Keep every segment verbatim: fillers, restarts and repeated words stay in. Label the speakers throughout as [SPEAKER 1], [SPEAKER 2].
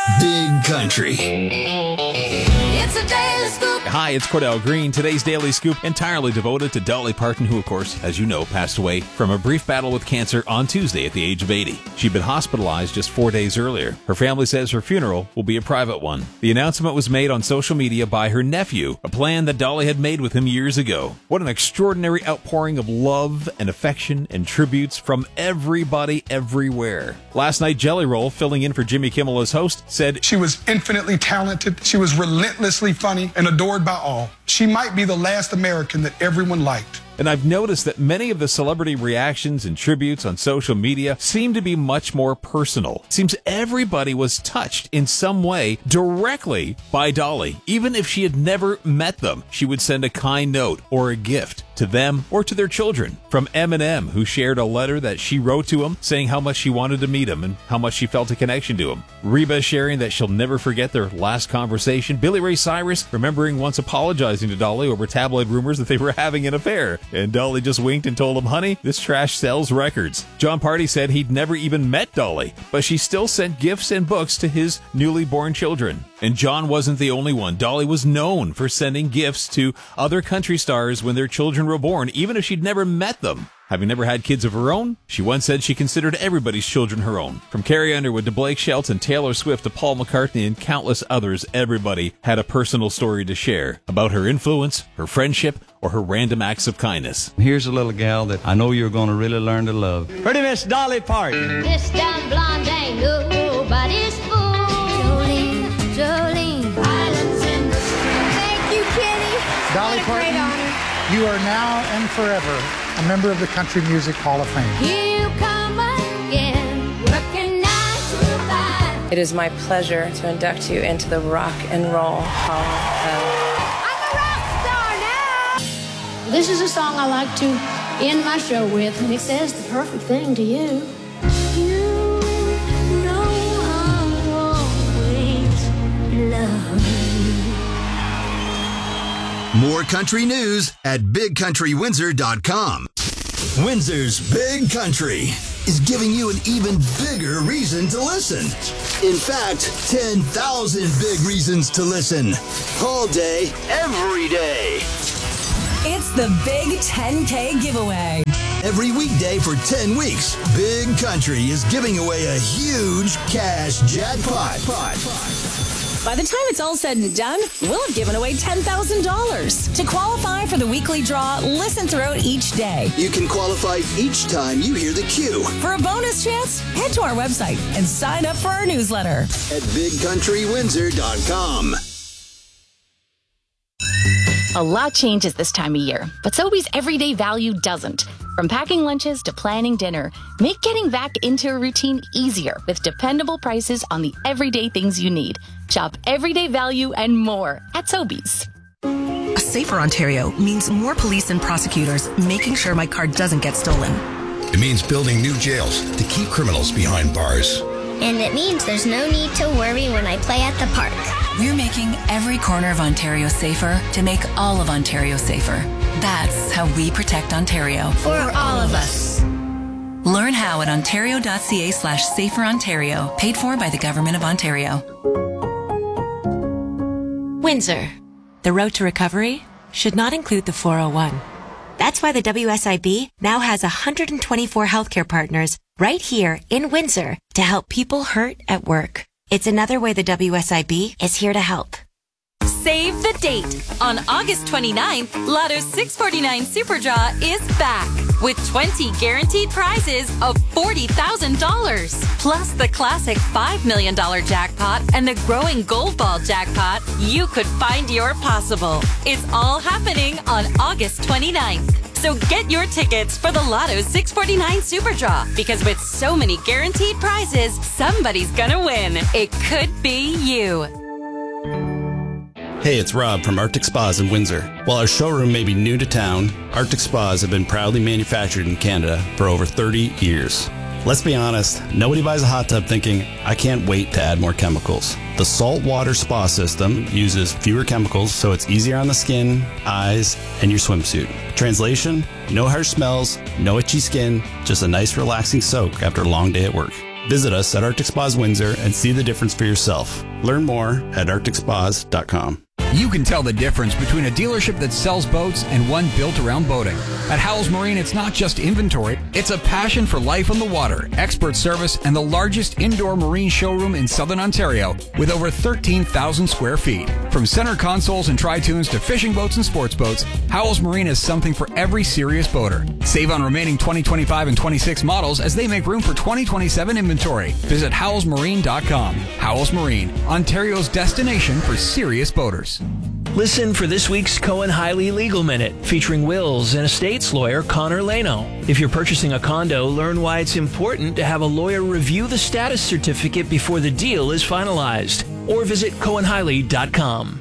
[SPEAKER 1] Big Country.
[SPEAKER 2] It's a Daily Scoop.
[SPEAKER 3] Hi, it's Cordell Green. Today's Daily Scoop entirely devoted to Dolly Parton, who, of course, as you know, passed away from a brief battle with cancer on Tuesday at the age of eighty. She'd been hospitalized just four days earlier. Her family says her funeral will be a private one. The announcement was made on social media by her nephew, a plan that Dolly had made with him years ago. What an extraordinary outpouring of love and affection and tributes from everybody everywhere. Last night, Jelly Roll, filling in for Jimmy Kimmel as host, said,
[SPEAKER 4] "She was infinitely talented. She was relentlessly funny and adored by all. She might be the last American that everyone liked."
[SPEAKER 3] And I've noticed that many of the celebrity reactions and tributes on social media seem to be much more personal. It seems everybody was touched in some way directly by Dolly. Even if she had never met them, she would send a kind note or a gift to them or to their children. From Eminem, who shared a letter that she wrote to him saying how much she wanted to meet him and how much she felt a connection to him. Reba sharing that she'll never forget their last conversation. Billy Ray Cyrus remembering once apologizing to Dolly over tabloid rumors that they were having an affair. And Dolly just winked and told him, "Honey, this trash sells records." John Party said he'd never even met Dolly, but she still sent gifts and books to his newly born children. And John wasn't the only one. Dolly was known for sending gifts to other country stars when their children were born, even if she'd never met them. Having never had kids of her own, she once said she considered everybody's children her own. From Carrie Underwood to Blake Shelton, Taylor Swift to Paul McCartney, and countless others, everybody had a personal story to share about her influence, her friendship, or her random acts of kindness.
[SPEAKER 5] Here's a little gal that I know you're going to really learn to love. Pretty Miss Dolly Parton.
[SPEAKER 6] This dumb blonde ain't nobody's fool. Jolene, Jolene. Islands in the stream. Thank you, Kitty.
[SPEAKER 7] Dolly
[SPEAKER 6] what a
[SPEAKER 7] Parton,
[SPEAKER 6] great honor.
[SPEAKER 7] You are now and forever a member of the Country Music Hall of Fame.
[SPEAKER 6] Here you come again, working nine to five.
[SPEAKER 8] It is my pleasure to induct you into the Rock and Roll Hall of
[SPEAKER 6] I'm a rock star now. This is a song I like to end my show with, and it says the perfect thing to you. You know I'll always love you.
[SPEAKER 1] More country news at big country windsor dot com. Windsor's Big Country is giving you an even bigger reason to listen. In fact, ten thousand big reasons to listen. All day, every day.
[SPEAKER 9] It's the Big ten K giveaway.
[SPEAKER 1] Every weekday for ten weeks, Big Country is giving away a huge cash jackpot.
[SPEAKER 9] By the time it's all said and done, we'll have given away ten thousand dollars. To qualify for the weekly draw, listen throughout each day.
[SPEAKER 1] You can qualify each time you hear the cue.
[SPEAKER 9] For a bonus chance, head to our website and sign up for our newsletter
[SPEAKER 1] at big country windsor dot com.
[SPEAKER 10] A lot changes this time of year, but Sobeys everyday value doesn't. From packing lunches to planning dinner, make getting back into a routine easier with dependable prices on the everyday things you need. Shop everyday value and more at Sobeys.
[SPEAKER 11] A safer Ontario means more police and prosecutors making sure my car doesn't get stolen.
[SPEAKER 12] It means building new jails to keep criminals behind bars.
[SPEAKER 13] And it means there's no need to worry when I play at the park.
[SPEAKER 14] We're making every corner of Ontario safer to make all of Ontario safer. That's how we protect Ontario.
[SPEAKER 13] For all of us.
[SPEAKER 14] Learn how at ontario.ca slash safer Ontario. Paid for by the Government of Ontario.
[SPEAKER 15] Windsor. The road to recovery should not include the four oh one. That's why the W S I B now has one hundred twenty-four healthcare partners right here in Windsor to help people hurt at work. It's another way the W S I B is here to help.
[SPEAKER 16] Save the date. On August twenty-ninth, Lotto's six forty-nine Super Draw is back with twenty guaranteed prizes of forty thousand dollars. Plus the classic five million dollars jackpot and the growing Gold Ball jackpot. You could find your possible. It's all happening on August twenty-ninth. So get your tickets for the Lotto's six forty-nine Super Draw, because with so many guaranteed prizes, somebody's gonna win. It could be you.
[SPEAKER 17] Hey, it's Rob from Arctic Spas in Windsor. While our showroom may be new to town, Arctic Spas have been proudly manufactured in Canada for over thirty years. Let's be honest, nobody buys a hot tub thinking, I can't wait to add more chemicals. The saltwater spa system uses fewer chemicals, so it's easier on the skin, eyes, and your swimsuit. Translation, no harsh smells, no itchy skin, just a nice relaxing soak after a long day at work. Visit us at Arctic Spas Windsor and see the difference for yourself. Learn more at arctic spas dot com.
[SPEAKER 18] You can tell the difference between a dealership that sells boats and one built around boating. At Howells Marine, it's not just inventory, it's a passion for life on the water, expert service, and the largest indoor marine showroom in Southern Ontario with over thirteen thousand square feet. From center consoles and tri-tunes to fishing boats and sports boats, Howells Marine has something for every serious boater. Save on remaining twenty twenty-five and twenty-six models as they make room for twenty twenty-seven inventory. Visit howells marine dot com. Howells Marine, Ontario's destination for serious boaters.
[SPEAKER 19] Listen for this week's Cohen-Hiley Legal Minute, featuring wills and estates lawyer Connor Leno. If you're purchasing a condo, learn why it's important to have a lawyer review the status certificate before the deal is finalized. Or visit cohen hiley dot com.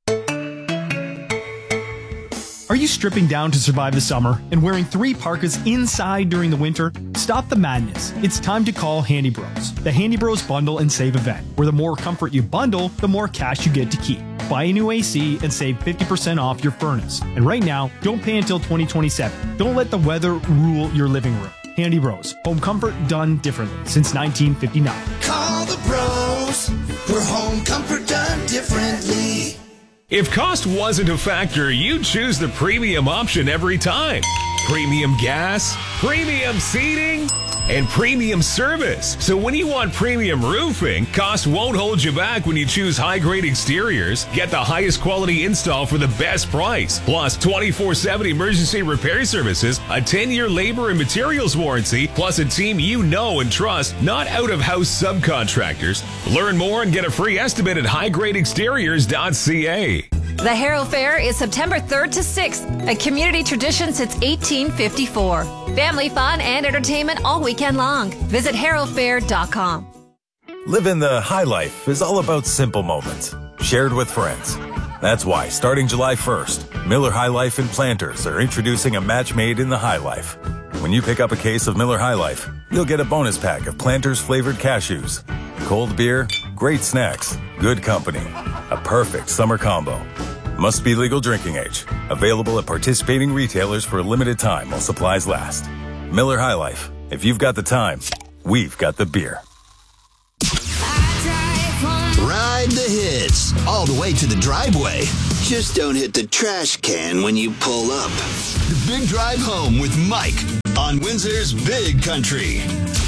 [SPEAKER 20] Are you stripping down to survive the summer and wearing three parkas inside during the winter? Stop the madness. It's time to call Handy Bros. The Handy Bros Bundle and Save event, where the more comfort you bundle, the more cash you get to keep. Buy a new A C and save fifty percent off your furnace. And right now, don't pay until twenty twenty-seven. Don't let the weather rule your living room. Handy Bros. Home comfort done differently since nineteen fifty-nine.
[SPEAKER 21] Call the bros for home comfort done differently.
[SPEAKER 22] If cost wasn't a factor, you'd choose the premium option every time. Premium gas, premium seating, and premium service. So when you want premium roofing, cost won't hold you back when you choose high-grade exteriors. Get the highest quality install for the best price. Plus twenty-four seven emergency repair services, a ten-year labor and materials warranty, plus a team you know and trust, not out-of-house subcontractors. Learn more and get a free estimate at high grade exteriors dot c a.
[SPEAKER 16] The Harrow Fair is September third to sixth, a community tradition since eighteen fifty-four. Family fun and entertainment all weekend long. Visit harrow fair dot com.
[SPEAKER 23] Living the high life is all about simple moments, shared with friends. That's why, starting July first, Miller High Life and Planters are introducing a match made in the High Life. When you pick up a case of Miller High Life, you'll get a bonus pack of Planters flavored cashews. Cold beer, great snacks, good company. A perfect summer combo. Must be legal drinking age. Available at participating retailers for a limited time while supplies last. Miller High Life. If you've got the time, we've got the beer.
[SPEAKER 1] Ride the hits all the way to the driveway. Just don't hit the trash can when you pull up. The Big Drive Home with Mike on Windsor's Big Country.